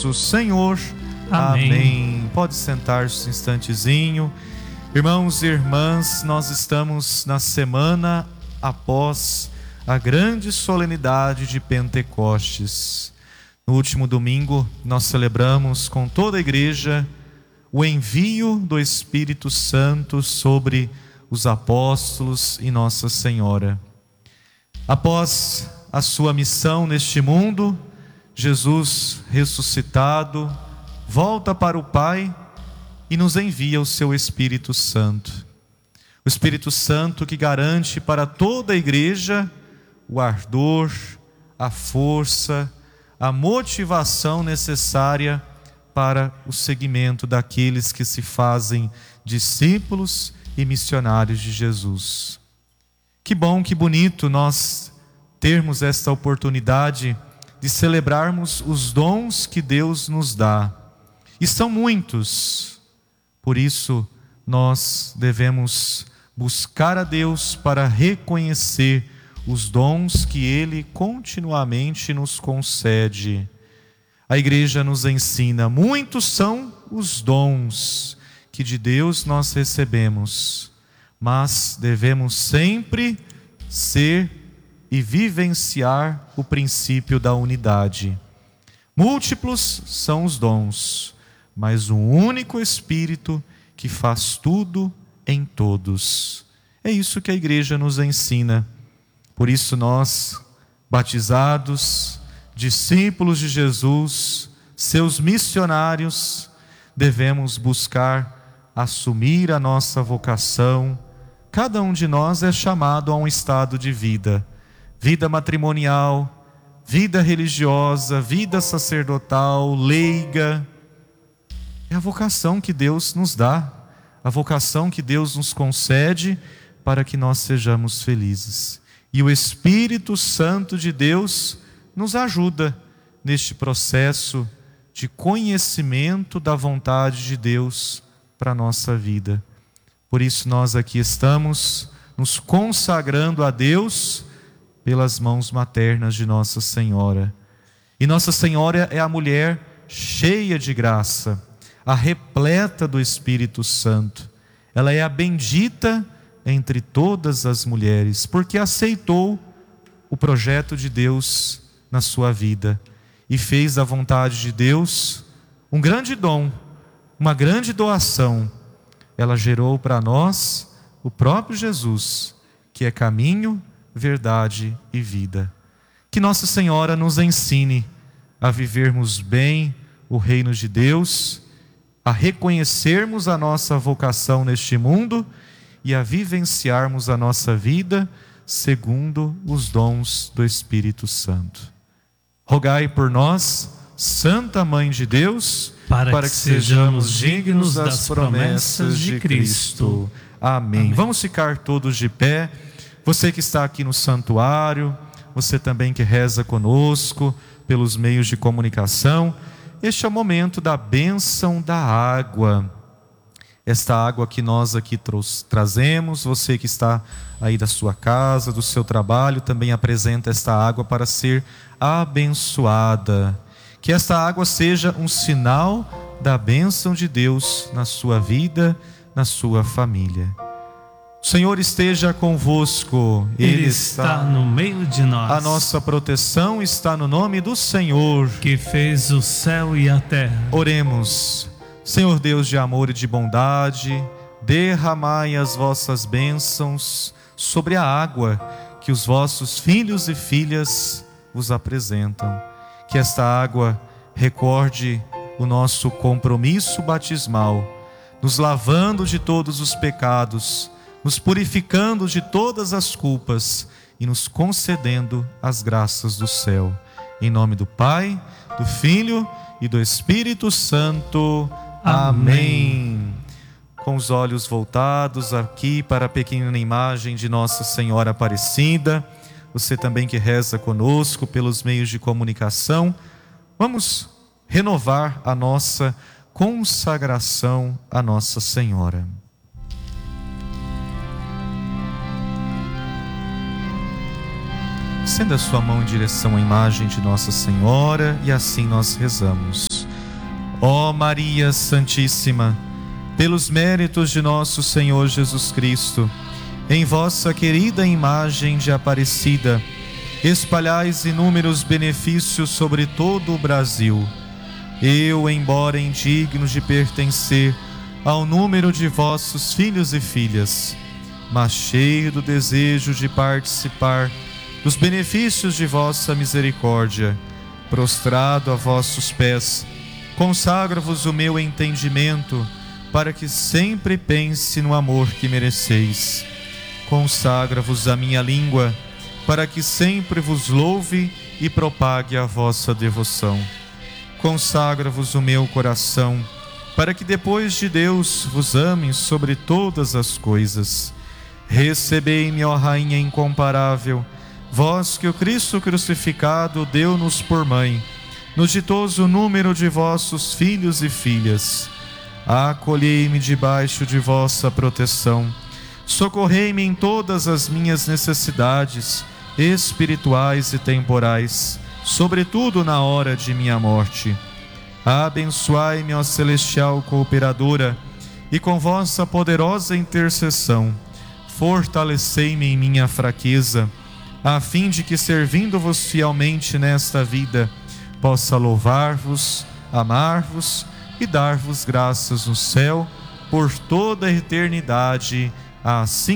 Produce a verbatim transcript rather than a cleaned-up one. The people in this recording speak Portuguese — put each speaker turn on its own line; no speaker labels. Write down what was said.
nosso Senhor. Amém. Amém. Pode sentar-se um instantezinho. Irmãos e irmãs, nós estamos na semana após a grande solenidade de Pentecostes. No último domingo, nós celebramos com toda a igreja o envio do Espírito Santo sobre os apóstolos e Nossa Senhora. Após a sua missão neste mundo, Jesus ressuscitado volta para o Pai e nos envia o seu Espírito Santo. O Espírito Santo que garante para toda a igreja o ardor, a força, a motivação necessária para o seguimento daqueles que se fazem discípulos e missionários de Jesus. Que bom, que bonito nós termos esta oportunidade de celebrarmos os dons que Deus nos dá. E são muitos, por isso nós devemos buscar a Deus para reconhecer os dons que Ele continuamente nos concede. A igreja nos ensina, muitos são os dons que de Deus nós recebemos, mas devemos sempre ser e vivenciar o princípio da unidade. Múltiplos são os dons, mas um único Espírito que faz tudo em todos. É isso que a igreja nos ensina. Por isso nós, batizados, discípulos de Jesus, seus missionários, devemos buscar assumir a nossa vocação. Cada um de nós é chamado a um estado de vida, vida matrimonial, vida religiosa, vida sacerdotal, leiga. É a vocação que Deus nos dá, a vocação que Deus nos concede para que nós sejamos felizes. E o Espírito Santo de Deus nos ajuda neste processo de conhecimento da vontade de Deus para a nossa vida. Por isso nós aqui estamos nos consagrando a Deus pelas mãos maternas de Nossa Senhora. E Nossa Senhora é a mulher cheia de graça, a repleta do Espírito Santo. Ela é a bendita entre todas as mulheres, porque aceitou o projeto de Deus na sua vida e fez da vontade de Deus um grande dom, uma grande doação. Ela gerou para nós o próprio Jesus, que é caminho, verdade e vida. Que Nossa Senhora nos ensine a vivermos bem o reino de Deus, a reconhecermos a nossa vocação neste mundo e a vivenciarmos a nossa vida segundo os dons do Espírito Santo. Rogai por nós, Santa Mãe de Deus,
para, para que, que sejamos dignos das promessas de Cristo.
Amém. Amém. Vamos ficar todos de pé. Você que está aqui no santuário, você também que reza conosco pelos meios de comunicação, este é o momento da bênção da água. Esta água que nós aqui trazemos, você que está aí da sua casa, do seu trabalho, também apresenta esta água para ser abençoada. Que esta água seja um sinal da bênção de Deus na sua vida, na sua família. O Senhor esteja convosco.
Ele, Ele está no meio de nós.
A nossa proteção está no nome do Senhor,
que fez o céu e a terra.
Oremos. Senhor Deus de amor e de bondade, derramai as vossas bênçãos sobre a água que os vossos filhos e filhas vos apresentam. Que esta água recorde o nosso compromisso batismal, nos lavando de todos os pecados, nos purificando de todas as culpas e nos concedendo as graças do céu. Em nome do Pai, do Filho e do Espírito Santo. Amém. Com os olhos voltados aqui para a pequena imagem de Nossa Senhora Aparecida, você também que reza conosco pelos meios de comunicação, vamos renovar a nossa consagração a Nossa Senhora. Estenda a sua mão em direção à imagem de Nossa Senhora e assim nós rezamos. Ó Maria Santíssima, pelos méritos de nosso Senhor Jesus Cristo, em vossa querida imagem de Aparecida, espalhais inúmeros benefícios sobre todo o Brasil. Eu, embora indigno de pertencer ao número de vossos filhos e filhas, mas cheio do desejo de participar dos benefícios de vossa misericórdia, prostrado a vossos pés, consagro-vos o meu entendimento, para que sempre pense no amor que mereceis. Consagra-vos a minha língua, para que sempre vos louve e propague a vossa devoção. Consagra-vos o meu coração, para que depois de Deus vos ame sobre todas as coisas. Recebei-me, ó Rainha incomparável, vós que o Cristo crucificado deu-nos por mãe, no ditoso número de vossos filhos e filhas. Acolhei-me debaixo de vossa proteção, socorrei-me em todas as minhas necessidades espirituais e temporais, sobretudo na hora de minha morte. Abençoai-me, ó celestial cooperadora, e com vossa poderosa intercessão, fortalecei-me em minha fraqueza, a fim de que, servindo-vos fielmente nesta vida, possa louvar-vos, amar-vos e dar-vos graças no céu por toda a eternidade. Assim